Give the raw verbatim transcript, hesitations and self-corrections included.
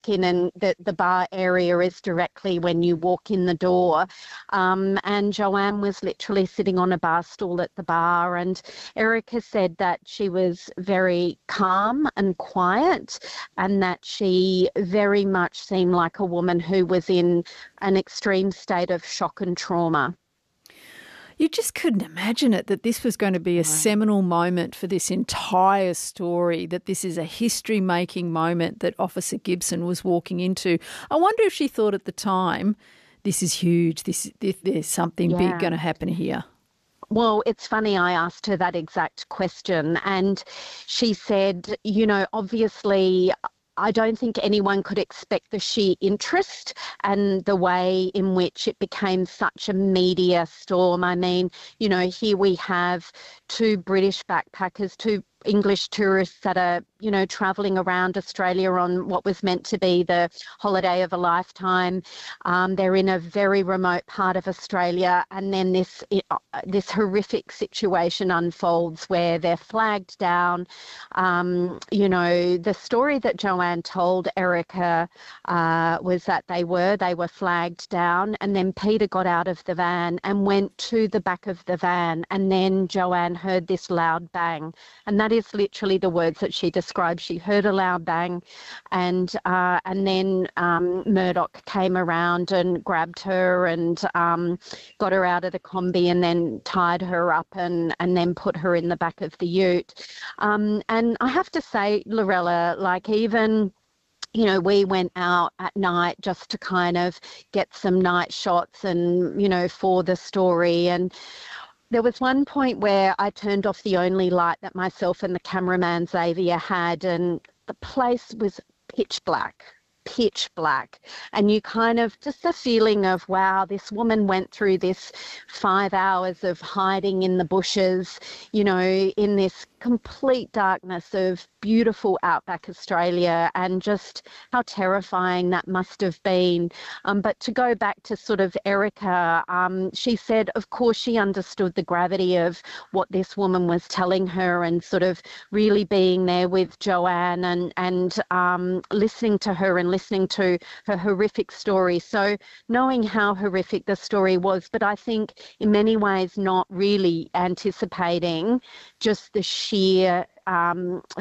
in, and the, the bar area is directly when you walk in the door. Um, and Joanne was literally sitting on a bar stool at the bar, and Erica said that she was very calm and quiet, and that she very much seemed like a woman who was in an extreme state of shock and trauma. You just couldn't imagine it, that this was going to be a seminal moment for this entire story, that this is a history-making moment that Officer Gibson was walking into. I wonder if she thought at the time, this is huge, this, this there's something Yeah. big going to happen here. Well, it's funny, I asked her that exact question, and she said, you know, obviously I don't think anyone could expect the sheer interest and the way in which it became such a media storm. I mean, you know, here we have two British backpackers, two English tourists that are, you know, travelling around Australia on what was meant to be the holiday of a lifetime. Um, they're in a very remote part of Australia, and then this uh, this horrific situation unfolds where they're flagged down. Um, you know, the story that Joanne told Erica uh, was that they were they were flagged down, and then Peter got out of the van and went to the back of the van, and then Joanne heard this loud bang, and that is literally the words that she described. She heard a loud bang, and uh, and then um, Murdoch came around and grabbed her and um, got her out of the combi, and then tied her up and, and then put her in the back of the ute. Um, and I have to say, Lorella, like even... you know, we went out at night just to kind of get some night shots and, you know, for the story. And there was one point where I turned off the only light that myself and the cameraman Xavier had, and the place was pitch black, pitch black. And you kind of, just the feeling of, wow, this woman went through this five hours of hiding in the bushes, you know, in this complete darkness of beautiful outback Australia, and just how terrifying that must have been. Um, but to go back to sort of Erica, um, she said, of course, she understood the gravity of what this woman was telling her, and sort of really being there with Joanne and, and um, listening to her and listening to her horrific story. So knowing how horrific the story was, but I think in many ways not really anticipating just the sheer um,